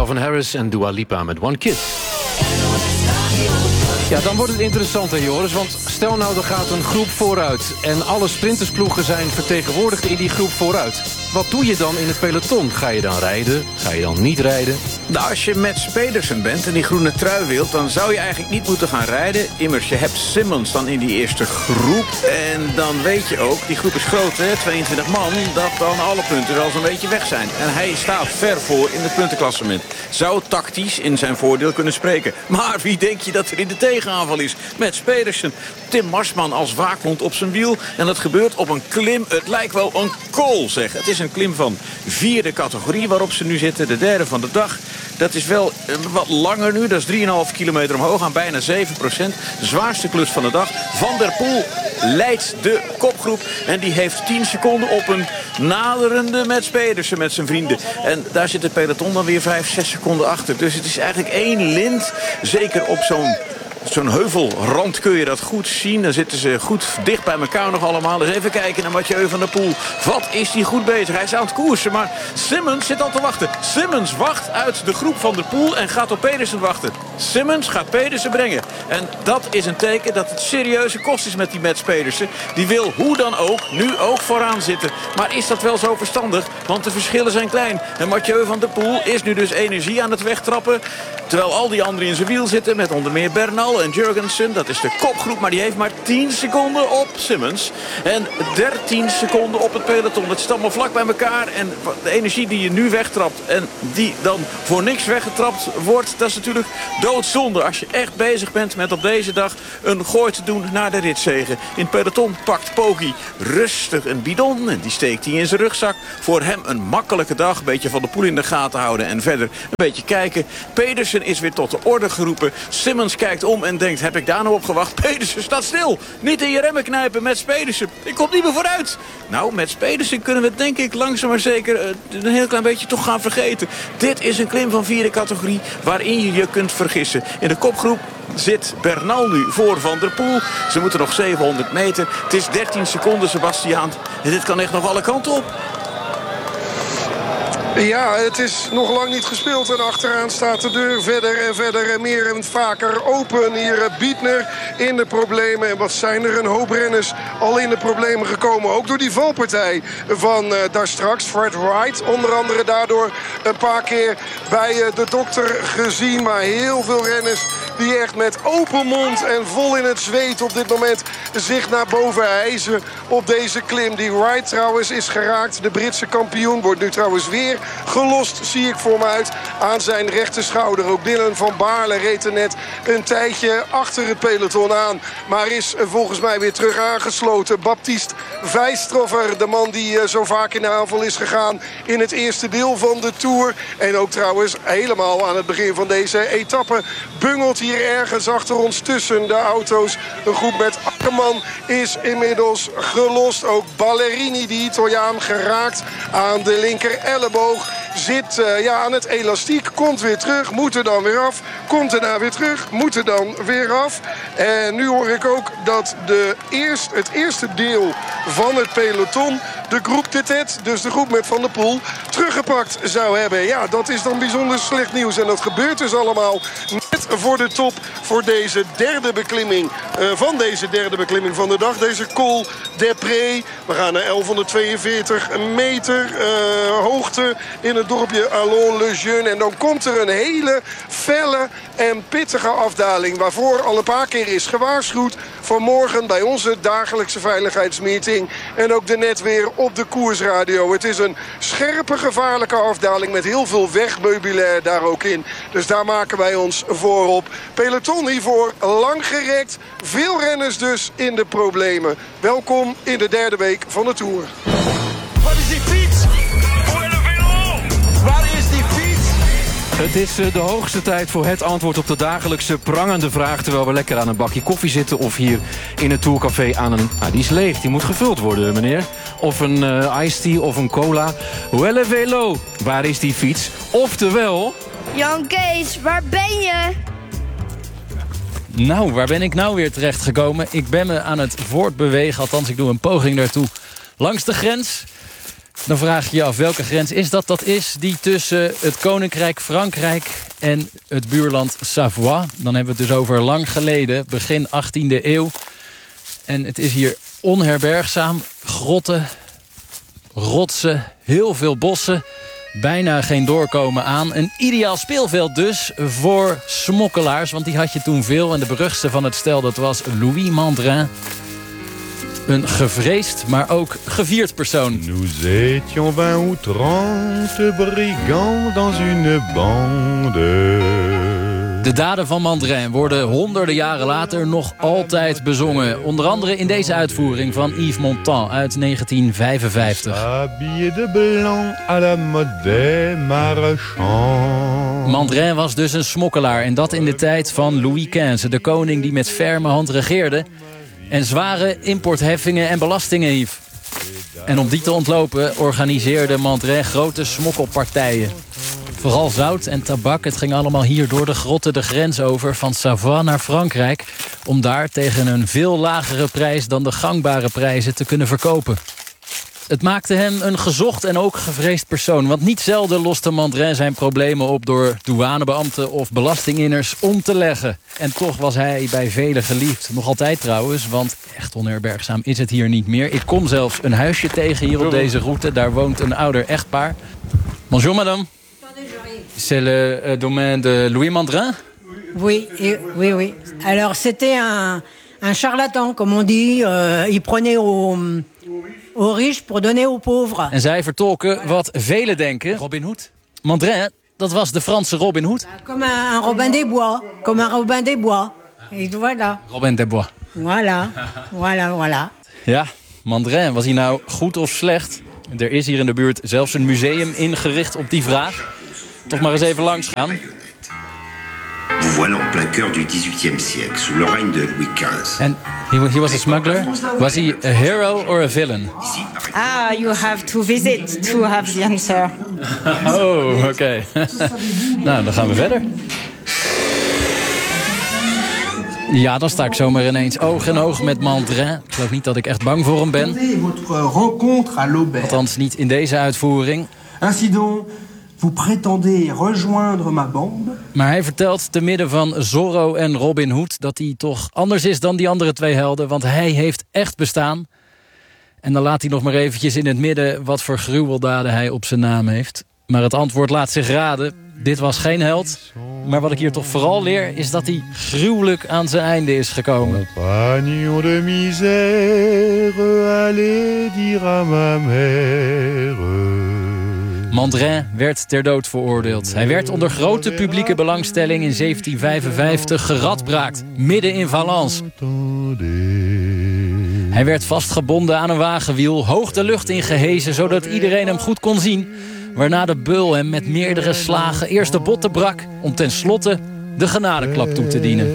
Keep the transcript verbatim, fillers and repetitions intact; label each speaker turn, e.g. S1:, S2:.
S1: Calvin Harris en Dua Lipa met One Kiss. Ja, dan wordt het interessant, hè, Joris. Want stel nou, er gaat een groep vooruit en alle sprintersploegen zijn vertegenwoordigd in die groep vooruit. Wat doe je dan in het peloton? Ga je dan rijden? Ga je dan niet rijden?
S2: Nou, als je Mats Pedersen bent en die groene trui wilt, dan zou je eigenlijk niet moeten gaan rijden. Immers, je hebt Simmons dan in die eerste groep. En dan weet je ook, die groep is groot, hè, tweeëntwintig man, dat dan alle punten wel zo'n beetje weg zijn. En hij staat ver voor in het puntenklassement. Zou tactisch in zijn voordeel kunnen spreken. Maar wie denk je dat er in de tegenaanval is? Mats Pedersen. Tim Marsman als waakhond op zijn wiel. En dat gebeurt op een klim. Het lijkt wel een kool, zeg. Het is een klim van vierde categorie waarop ze nu zitten. De derde van de dag. Dat is wel uh, wat langer nu. Dat is drie komma vijf kilometer omhoog aan bijna zeven procent. De zwaarste klus van de dag. Van der Poel leidt de kopgroep. En die heeft tien seconden op een naderende Mats Pedersen met zijn vrienden. En daar zit het peloton dan weer vijf, zes seconden achter. Dus het is eigenlijk één lint. Zeker op zo'n... Zo'n heuvelrand kun je dat goed zien. Dan zitten ze goed dicht bij elkaar nog allemaal. Dus even kijken naar Mathieu van der Poel. Wat is hij goed bezig? Hij is aan het koersen, maar Simmons zit al te wachten. Simmons wacht uit de groep van der Poel en gaat op Pedersen wachten. Simmons gaat Pedersen brengen. En dat is een teken dat het serieuze kost is met die Mats Pedersen. Die wil hoe dan ook nu ook vooraan zitten. Maar is dat wel zo verstandig? Want de verschillen zijn klein. En Mathieu van der Poel is nu dus energie aan het wegtrappen. Terwijl al die anderen in zijn wiel zitten met onder meer Bernal en Jurgensen. Dat is de kopgroep, maar die heeft maar tien seconden op Simmons. En dertien seconden op het peloton. Het staat maar vlak bij elkaar. En de energie die je nu wegtrapt en die dan voor niks weggetrapt wordt, dat is natuurlijk doodzonde. Als je echt bezig bent met op deze dag een gooi te doen naar de ritzege. In het peloton pakt Poggi rustig een bidon en die steekt hij in zijn rugzak. Voor hem een makkelijke dag. Een beetje Van der Poel in de gaten houden en verder een beetje kijken. Pedersen is weer tot de orde geroepen. Simmons kijkt om en denkt, heb ik daar nou op gewacht? Pedersen staat stil. Niet in je remmen knijpen, Mats Pedersen. Ik kom niet meer vooruit. Nou, Mats Pedersen kunnen we denk ik langzaam maar zeker uh, een heel klein beetje toch gaan vergeten. Dit is een klim van vierde categorie waarin je je kunt vergissen. In de kopgroep zit Bernal nu voor Van der Poel. Ze moeten nog zevenhonderd meter. Het is dertien seconden, Sebastiaan. En dit kan echt nog alle kanten op.
S3: Ja, het is nog lang niet gespeeld. En achteraan staat de deur verder en verder en meer en vaker open. Hier Bietner in de problemen. En wat zijn er een hoop renners al in de problemen gekomen. Ook door die valpartij van uh, daar straks. Fred Wright onder andere daardoor een paar keer bij uh, de dokter gezien. Maar heel veel renners die echt met open mond en vol in het zweet op dit moment zich naar boven hijsen op deze klim. Die Wright trouwens is geraakt. De Britse kampioen wordt nu trouwens weer gelost, zie ik voor me uit, aan zijn rechter schouder. Ook Dylan van Baarle reed er net een tijdje achter het peloton aan, maar is volgens mij weer terug aangesloten. Baptiste Vijstroffer, de man die zo vaak in de aanval is gegaan in het eerste deel van de Tour. En ook trouwens helemaal aan het begin van deze etappe bungelt hier ergens achter ons tussen de auto's. Een groep met Akkerman is inmiddels gelost. Ook Ballerini, die Italiaan, geraakt aan de linker elleboog. Zit uh, ja, aan het elastiek, komt weer terug, moet er dan weer af. Komt erna weer terug, moet er dan weer af. En nu hoor ik ook dat de eerst, het eerste deel van het peloton, de groep Tetet, dus de groep met Van der Poel, teruggepakt zou hebben. Ja, dat is dan bijzonder slecht nieuws. En dat gebeurt dus allemaal net voor de top, voor deze derde beklimming, uh, van deze derde beklimming van de dag. Deze Col d'Epré. We gaan naar elfhonderdtweeënveertig meter uh, hoogte in het dorpje Allons-le-Jeune. En dan komt er een hele felle en pittige afdaling, waarvoor al een paar keer is gewaarschuwd vanmorgen bij onze dagelijkse veiligheidsmeeting. En ook daarnet weer op de koersradio. Het is een scherpe, gevaarlijke afdaling met heel veel wegmeubilair daar ook in. Dus daar maken wij ons voor op. Peloton hiervoor lang gerekt. Veel renners dus in de problemen. Welkom in de derde week van de Tour.
S4: Wat is die fiets? Waar is die fiets?
S1: Het is uh, de hoogste tijd voor het antwoord op de dagelijkse prangende vraag, terwijl we lekker aan een bakje koffie zitten of hier in het Tourcafé aan een... Ah, die is leeg, die moet gevuld worden, meneer. Of een uh, iced tea of een cola. Huele velo, waar is die fiets? Oftewel...
S5: Jan Kees, waar ben je?
S6: Nou, waar ben ik nou weer terechtgekomen? Ik ben me aan het voortbewegen, althans ik doe een poging daartoe, langs de grens. Dan vraag je je af welke grens is dat? Dat is die tussen het Koninkrijk Frankrijk en het buurland Savoie. Dan hebben we het dus over lang geleden, begin achttiende eeuw. En het is hier onherbergzaam. Grotten, rotsen, heel veel bossen. Bijna geen doorkomen aan. Een ideaal speelveld dus voor smokkelaars. Want die had je toen veel. En de beruchtste van het stel, dat was Louis Mandrin. Een gevreesd, maar ook gevierd persoon.
S7: Nous étions vingt ou trente brigands dans une bande.
S6: De daden van Mandrin worden honderden jaren later nog altijd bezongen. Onder andere in deze uitvoering van Yves Montand uit negentien vijfenvijftig.
S7: Habillé de blanc à la mode des marchands.
S6: Mandrin was dus een smokkelaar en dat in de tijd van Louis quinze, de koning die met ferme hand regeerde en zware importheffingen en belastingen hief. En om die te ontlopen organiseerde Mandrin grote smokkelpartijen. Vooral zout en tabak, het ging allemaal hier door de grotten de grens over van Savoie naar Frankrijk, om daar tegen een veel lagere prijs dan de gangbare prijzen te kunnen verkopen. Het maakte hem een gezocht en ook gevreesd persoon, want niet zelden loste Mandrin zijn problemen op door douanebeambten of belastinginners om te leggen. En toch was hij bij velen geliefd. Nog altijd trouwens, want echt onherbergzaam is het hier niet meer. Ik kom zelfs een huisje tegen hier op deze route. Daar woont een ouder echtpaar. Bonjour madame. C'est le euh, domaine de Louis Mandrin?
S8: Oui, et, oui, oui. Alors c'était un, un charlatan, comme on dit. Euh, il prenait aux, aux riches pour donner aux pauvres.
S6: En zij vertolken wat velen denken. Robin Hood. Mandrin, dat was de Franse Robin Hood.
S8: Comme un, un Robin des Bois. Comme un Robin des Bois. Et voilà.
S6: Robin des Bois.
S8: Voilà, voilà, voilà.
S6: Ja, Mandrin, was hij nou goed of slecht? Er is hier in de buurt zelfs een museum ingericht op die vraag. Toch maar eens even langs gaan.
S9: Vous voilà en plein cœur du dix-huitième siècle, sous le règne de Louis quinze.
S6: And he, he was a smuggler. Was he a hero or a villain?
S10: Ah, you have to visit to have the answer.
S6: Oh, oké. Okay. Nou, dan gaan we verder. Ja, dan sta ik zomaar ineens oog in oog met Mandrin. Ik geloof niet dat ik echt bang voor hem ben. Althans niet in deze uitvoering.
S11: Ainsi donc, vous prétendez rejoindre ma bande?
S6: Maar hij vertelt te midden van Zorro en Robin Hood dat hij toch anders is dan die andere twee helden, want hij heeft echt bestaan. En dan laat hij nog maar eventjes in het midden wat voor gruweldaden hij op zijn naam heeft. Maar het antwoord laat zich raden. Dit was geen held. Maar wat ik hier toch vooral leer is dat hij gruwelijk aan zijn einde is gekomen.
S7: Compagnon de misère, allez dire à ma mère.
S6: Mandrin werd ter dood veroordeeld. Hij werd onder grote publieke belangstelling in zeventien vijfenvijftig geradbraakt, midden in Valence. Hij werd vastgebonden aan een wagenwiel, hoog de lucht in gehezen, zodat iedereen hem goed kon zien. Waarna de beul hem met meerdere slagen eerst de botten brak, om tenslotte de genadeklap toe te dienen.